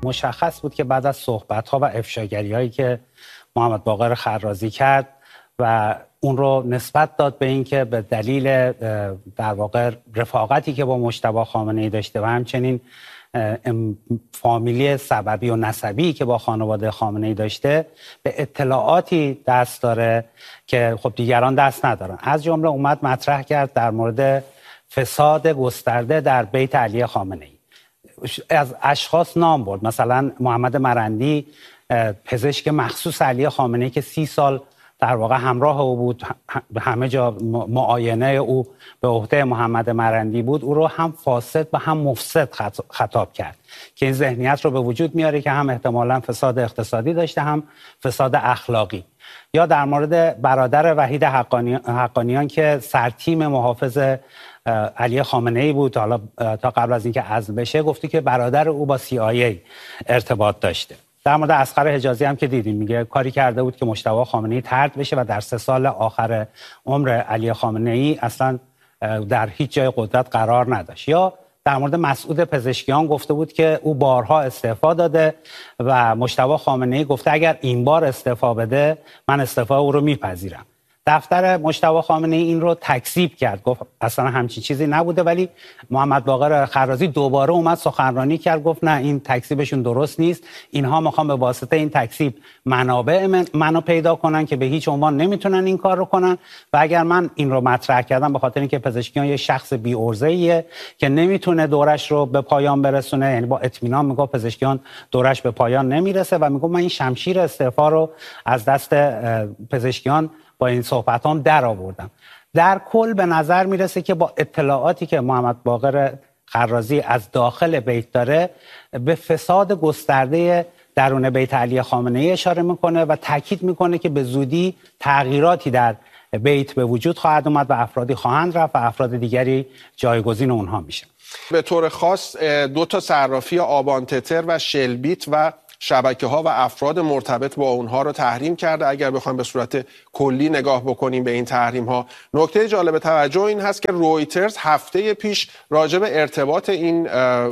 مشخص بود که بعد از صحبت‌ها و افشاگری‌هایی که محمد باقر خرازی کرد و اون رو نسبت داد به این که به دلیل در واقع رفاقتی که با مجتبی خامنه‌ای داشته و همچنین فامیلی سببی و نسبی که با خانواده خامنه‌ای داشته به اطلاعاتی دست داره که خب دیگران دست ندارن. از جمله اومد مطرح کرد در مورد فساد گسترده در بیت علی خامنه‌ای. از اشخاص نام برد، مثلا محمد مرندی پزشک مخصوص علی خامنه‌ای که 30 سال در واقع همراه او بود، همه جا معاینه او به عهده محمد مرندی بود، او رو هم فاسد و هم مفسد خطاب کرد که این ذهنیت رو به وجود میاره که هم احتمالاً فساد اقتصادی داشته هم فساد اخلاقی. یا در مورد برادر وحید حقانیان که سرتیم محافظ علی خامنه‌ای بود، حالا تا قبل از اینکه عزل بشه گفتی که برادر او با CIA ارتباط داشته. در مورد اصغر حجازی هم که دیدیم میگه کاری کرده بود که مجتبی خامنه‌ای طرد بشه و در 3 سال آخر عمر علی خامنه‌ای اصلا در هیچ جای قدرت قرار نداشت. یا در مورد مسعود پزشکیان گفته بود که او بارها استعفا داده و مجتبی خامنه‌ای گفته اگر این بار استعفا بده من استعفا او رو میپذیرم. دفتر مجتبی خامنه‌ای این رو تکذیب کرد، گفت اصلا همچین چیزی نبوده، ولی محمد باقر خرازی دوباره اومد سخنرانی کرد، گفت نه این تکذیبشون درست نیست، اینها میخوان به واسطه این تکذیب منابع منو پیدا کنن که به هیچ عنوان نمیتونن این کار رو کنن و اگر من این رو مطرح کردم به خاطر اینکه پزشکیان یه شخص بی‌عرضه‌ایه که نمیتونه دورش رو به پایان برسونه، یعنی با اطمینان میگه پزشکیان دورش به پایان نمیرسه و میگه من این شمشیر استعفا رو از دست پزشکیان با این صحبت هم در آوردم. در کل به نظر میرسه که با اطلاعاتی که محمد باقر خرازی از داخل بیت داره به فساد گسترده درون بیت علی خامنه‌ای اشاره میکنه و تاکید میکنه که به زودی تغییراتی در بیت به وجود خواهد اومد و افرادی خواهند رفت و افراد دیگری جایگزین اونها میشن. به طور خاص 2 تا صرافی آبان تتر و شلبیت و شبکه‌ها و افراد مرتبط با اونها رو تحریم کرده. اگر بخوایم به صورت کلی نگاه بکنیم به این تحریم‌ها، نکته جالب توجه این هست که رویترز هفته پیش راجع به ارتباط این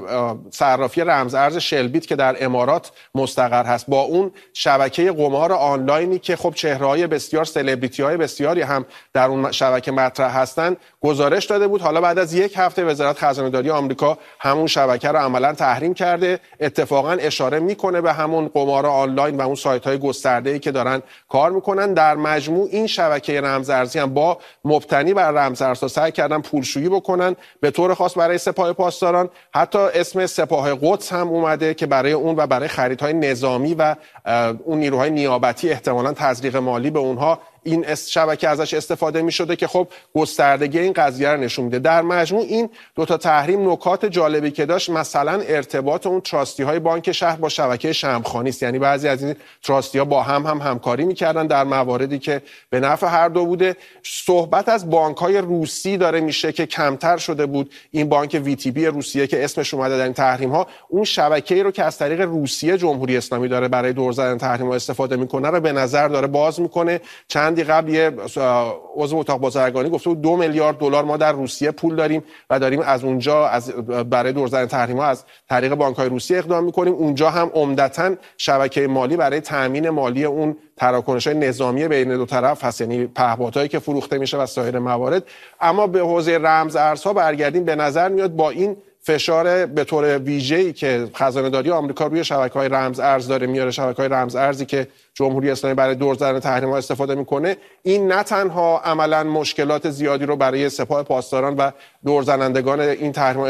صرافی رمز ارز شلبیت که در امارات مستقر هست با اون شبکه قمار آنلاینی که خب چهره‌های بسیار سلبریتی‌های بسیاری هم در اون شبکه مطرح هستند گزارش داده بود. حالا بعد از 1 هفته وزارت خزانه‌داری آمریکا همون شبکه رو عملاً تحریم کرده. اتفاقاً اشاره می‌کنه به همون قمار آنلاین و اون سایت‌های گسترده‌ای که دارن کار میکنن. در مجموع این شبکه رمزارزی هم با مبتنی بر رمزارزها سعی کردن پولشویی بکنن، به طور خاص برای سپاه پاسداران. حتی اسم سپاه قدس هم اومده که برای اون و برای خریدهای نظامی و اون نیروهای نیابتی احتمالاً تزریق مالی به اونها این شبکه ازش استفاده می شده که خب گستردگی این قضیه رو نشون میده. در مجموع این 2 تا تحریم نکات جالبی که داشت مثلا ارتباط اون تراستی های بانک شهر با شبکه شمخانی است، یعنی بعضی از این تراستی ها با هم همکاری میکردن در مواردی که به نفع هر دو بوده. صحبت از بانک های روسی داره میشه که کمتر شده بود. این بانک VTB روسیه که اسمش اومده در این تحریم ها، اون شبکه‌ای رو که از طریق روسیه جمهوری اسلامی داره برای دور زدن تحریم ها استفاده میکنه رو به نظر داره باز میکنه. چندی قبل یه عضو اتاق بازرگانی گفته بود 2 میلیارد دلار ما در روسیه پول داریم و داریم از اونجا برای دور زدن تحریم‌ها از طریق بانک‌های روسیه اقدام می‌کنیم. اونجا هم عمدتاً شبکه مالی برای تامین مالی اون تراکنش‌های نظامی بین دو طرف هست، یعنی پهپادهایی که فروخته میشه و سایر موارد. اما به حوزه رمز ارزها برگردیم، به نظر میاد با این فشار به طور ویژه‌ای که خزانه‌داری آمریکا روی شبکه‌های رمز ارز داره میاره، شبکه‌های رمز ارزی که جمهوری اسلامی برای دور زدن تحریم‌ها استفاده میکنه، این نه تنها عملاً مشکلات زیادی رو برای سپاه پاسداران و دور زنندگان این تحریم‌ها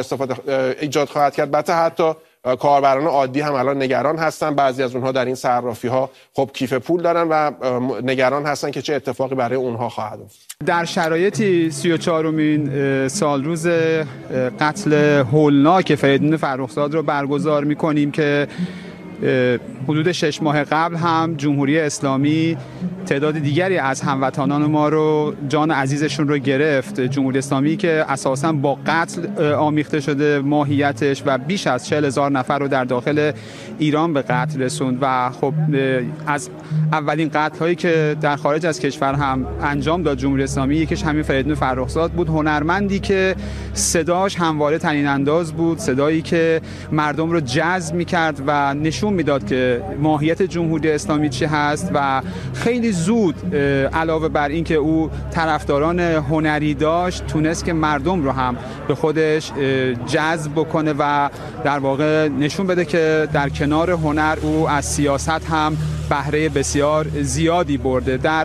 ایجاد خواهد کرد، بلکه حتی کاربران عادی هم الان نگران هستن. بعضی از اونها در این صرافی‌ها خب کیف پول دارن و نگران هستن که چه اتفاقی برای اونها خواهد افتاد. در شرایطی 34مین سالروز قتل هولناک فریدون فرخزاد رو برگزار می‌کنیم که حدود 6 ماه قبل هم جمهوری اسلامی تعداد دیگری از هموطنان ما رو جان عزیزشون رو گرفت. جمهوری اسلامی که اساساً با قتل آمیخته شده ماهیتش و بیش از 40,000 نفر رو در داخل ایران به قتل رسوند و خب از اولین قتل هایی که در خارج از کشور هم انجام داد جمهوری اسلامی یکیش همین فریدون فرخزاد بود، هنرمندی که صداش همواره طنین انداز بود، صدایی که مردم رو جذب می‌کرد و نشون میداد که ماهیت جمهوری اسلامی چی هست و خیلی زود علاوه بر این که او طرفداران هنری داشت تونست که مردم رو هم به خودش جذب بکنه و در واقع نشون بده که در کنار هنر او از سیاست هم بهره بسیار زیادی برده. در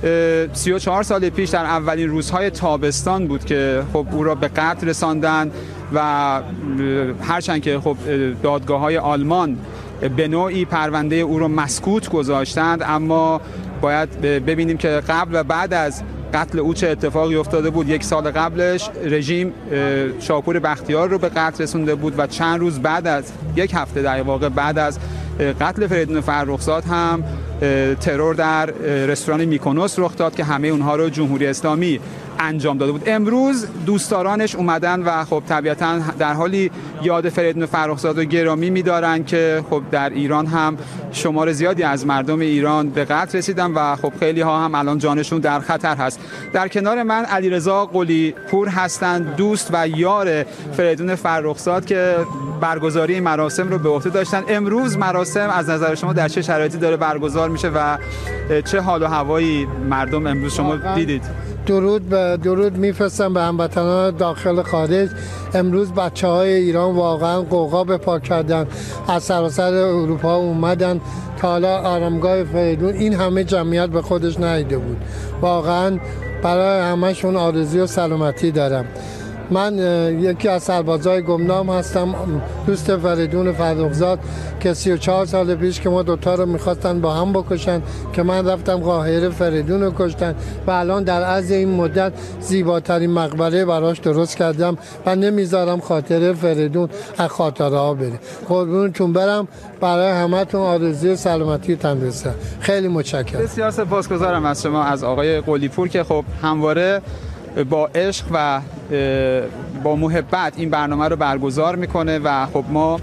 34 سال پیش در اولین روزهای تابستان بود که خب او را به قتل رساندن و هرچند که خب دادگاه‌های آلمان به نوعی پرونده او را مسکوت گذاشتند، اما باید ببینیم که قبل و بعد از قتل او چه اتفاقی افتاده بود. 1 سال قبلش رژیم شاپور بختیار رو به قتل رسونده بود و چند روز بعد از 1 هفته در واقع بعد از قتل فریدون فرخزاد هم ترور در رستوران میکونوس رخ داد که همه اونها رو جمهوری اسلامی انجام داده بود. امروز دوستدارانش اومدن و خب طبیعتاً در حالی یاد فریدون فرخزاد رو گرامی می‌دارن که خب در ایران هم شمار زیادی از مردم ایران به قتل رسیدن و خب خیلی ها هم الان جانشون در خطر هست. در کنار من علیرضا قلی پور هستند، دوست و یار فریدون فرخزاد که برگزاری این مراسم رو به عهده داشتن. امروز مراسم از نظر شما در چه شرایطی داره برگزار میشه و چه حال و هوایی مردم امروز شما دیدید؟ درود میفرستم به هموطنان داخل خارج. امروز بچه‌های ایران واقعا قوقا به پا کردن، از سراسر اروپا اومدن تا حالا آرامگاه فریدون این همه جمعیت به خودش ندیده بود. واقعا برای همشون آرزوی و سلامتی دارم. من یکی از سربازای گمنام هستم، دوست فریدون فرخزاد که 34 سال پیش که ما دوتا رو میخواستن با هم بکشن که من رفتم قاهره فریدون رو کشتن و الان در عرض این مدت زیباترین مقبره براش درست کردم و نمیذارم خاطره فریدون از خاطره ها بره. قربونتون برم. برای همتون آرزوی سلامتی تندرستی. خیلی متشکرم. بسیار سپاسگزارم از شما، از آقای قلی پور که خب همواره با عشق و با محبت این برنامه رو برگزار میکنه و خب ما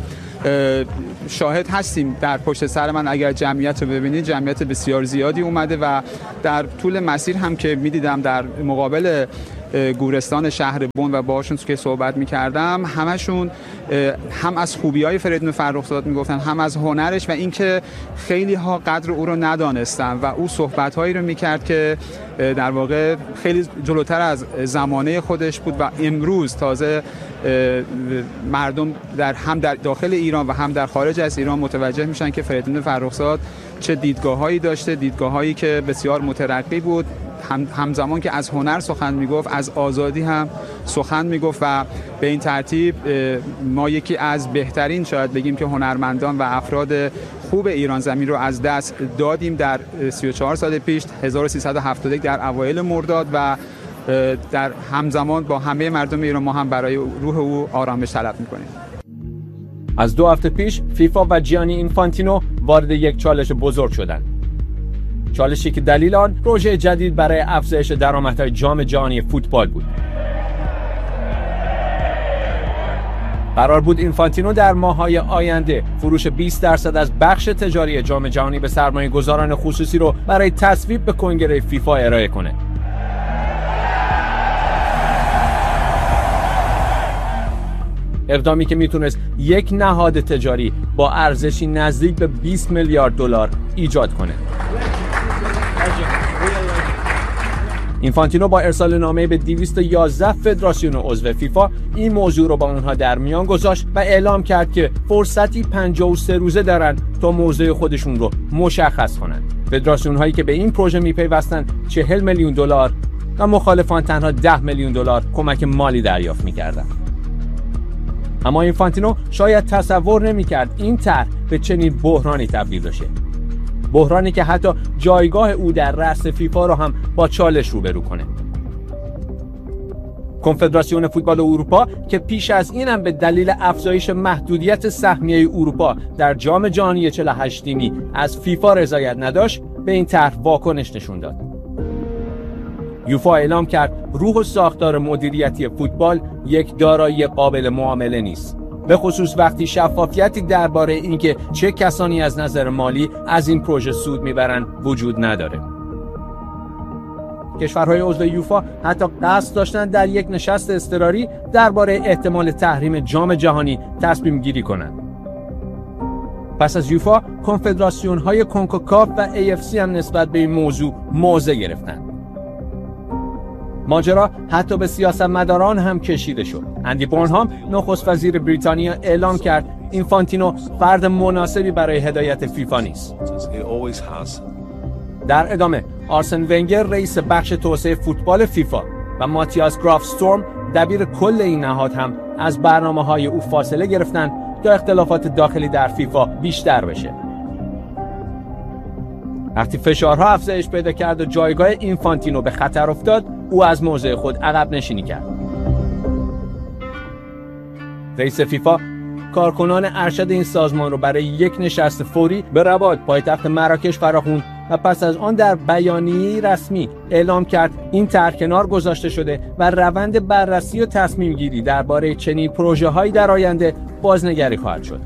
شاهد هستیم. در پشت سر من اگر جمعیت رو ببینید، جمعیت بسیار زیادی اومده و در طول مسیر هم که میدیدم در مقابل گورستان شهر بن و باهاشون که صحبت میکردم، همشون هم از خوبی‌های فریدون فرخزاد میگفتن، هم از هنرش و اینکه خیلی ها قدر او رو ندانستن و او صحبت‌هایی رو میکرد که در واقع خیلی جلوتر از زمانه خودش بود و امروز تازه مردم هم در داخل ایران و هم در خارج از ایران متوجه میشن که فریدون فرخزاد چه دیدگاه‌هایی داشته، دیدگاه‌هایی که بسیار مترقی بود. همزمان که از هنر سخن میگفت، از آزادی هم سخن میگفت و به این ترتیب ما یکی از بهترین شاید بگیم که هنرمندان و افراد خوب ایران زمین رو از دست دادیم در 34 سال پیش 1371 در اوایل مرداد و در همزمان با همه مردم ایران ما هم برای روح او آرامش طلب میکنیم. از 2 هفته پیش فیفا و جیانی اینفانتینو وارد یک چالش بزرگ شدند. چالشی که دلیل آن پروژه جدید برای افزایش درآمدهای جام جهانی فوتبال بود. قرار بود اینفانتینو در ماه‌های آینده فروش 20% از بخش تجاری جام جهانی به سرمایه‌گذاران خصوصی رو برای تصویب به کنگره فیفا ارائه کنه. اقدامی که میتونست یک نهاد تجاری با ارزشی نزدیک به 20 میلیارد دلار ایجاد کنه. اینفانتینو با ارسال نامه به 211 فدراسیون عضو فیفا این موضوع رو با اونها در میان گذاشت و اعلام کرد که فرصتی 53 روزه دارن تا موضع خودشون رو مشخص کنند. فدراسیون هایی که به این پروژه میپیوستن 40 میلیون دلار و مخالفان تنها 10 میلیون دلار کمک مالی دریافت میکردن. اما اینفانتینو شاید تصور نمیکرد این طرح به چنین بحرانی تبدیل بشه. بحرانی که حتی جایگاه او در رأس فیفا رو هم با چالش روبرو کنه. کنفدراسیون فوتبال اروپا که پیش از این هم به دلیل افزایش محدودیت سهمیه اروپا در جام جهانی 48 تیمی از فیفا رضایت نداشت، به این طرح واکنش نشون داد. یوفا اعلام کرد روح و ساختار مدیریتی فوتبال یک دارایی قابل معامله نیست، به خصوص وقتی شفافیتی درباره اینکه چه کسانی از نظر مالی از این پروژه سود میبرن وجود نداره. کشورهای عضو یوفا حتی قصد داشتن در یک نشست اضطراری درباره احتمال تحریم جام جهانی تصمیم گیری کنند. پس از یوفا، کنفدراسیون‌های کنکاکاف و AFC هم نسبت به این موضوع موضع گرفتند. ماجرا حتی به سیاستمداران هم کشیده شد. اندی بورنهام، نخست وزیر بریتانیا، اعلام کرد اینفانتینو فرد مناسبی برای هدایت فیفا نیست. در ادامه، آرسن ونگر رئیس بخش توسعه فوتبال فیفا و ماتیاس گرافستورم دبیر کل این نهاد هم از برنامه‌های او فاصله گرفتند تا اختلافات داخلی در فیفا بیشتر بشه. وقتی فشارها افزایش پیدا کرد و جایگاه اینفانتینو به خطر افتاد، او از موضع خود عقب نشینی کرد. رئیس فیفا کارکنان ارشد این سازمان رو برای یک نشست فوری به رباط پایتخت مراکش فراخوند و پس از آن در بیانیه‌ای رسمی اعلام کرد این طرح کنار گذاشته شده و روند بررسی و تصمیم گیری درباره چنین پروژه‌هایی در آینده بازنگری خواهد شد.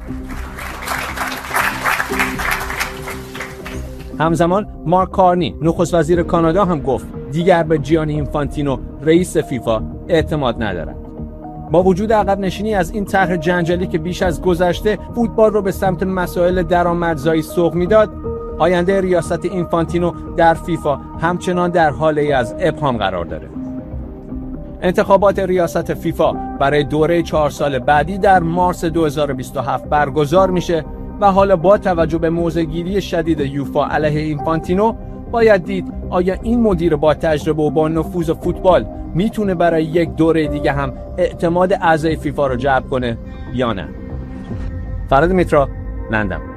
همزمان مارک کارنی، نخست وزیر کانادا، هم گفت دیگر به جیانی اینفانتینو رئیس فیفا اعتماد ندارد. با وجود عقب نشینی از این طرح جنجالی که بیش از گذشته فوتبال رو به سمت مسائل درآمدزایی سوق میداد، آینده ریاست اینفانتینو در فیفا همچنان در حاله از ابهام قرار داره. انتخابات ریاست فیفا برای دوره 4 سال بعدی در مارس 2027 برگزار میشه و حالا با توجه به موضع‌گیری شدید یوفا علیه اینفانتینو باید دید آیا این مدیر با تجربه و با نفوذ فوتبال میتونه برای یک دوره دیگه هم اعتماد اعضای فیفا رو جلب کنه یا نه. فراد میترا، لندن.